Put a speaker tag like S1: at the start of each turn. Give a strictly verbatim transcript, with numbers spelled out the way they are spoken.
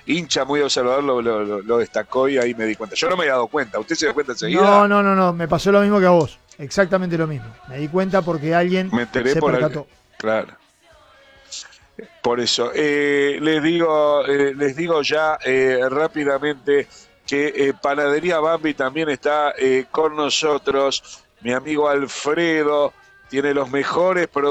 S1: hincha muy observador lo, lo, lo destacó y ahí me di cuenta. Yo no me había dado cuenta. ¿Usted se dio cuenta enseguida?
S2: No, no, no, no. Me pasó lo mismo que a vos. Exactamente lo mismo. Me di cuenta porque alguien
S1: Me enteré
S2: se
S1: por
S2: percató.
S1: el, claro. Por eso, eh, les digo, eh, les digo ya eh, rápidamente que eh, Panadería Bambi también está eh, con nosotros. Mi amigo Alfredo tiene los mejores productos.